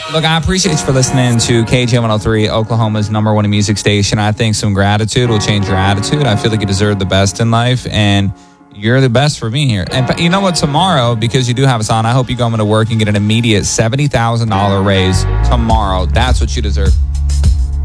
Look, I appreciate you for listening to KJ103, Oklahoma's #1 music station. I think some gratitude will change your attitude. I feel like you deserve the best in life, and you're the best for being here. And you know what? Tomorrow, because you do have us on, I hope you go into work and get an immediate $70,000 raise tomorrow. That's what you deserve.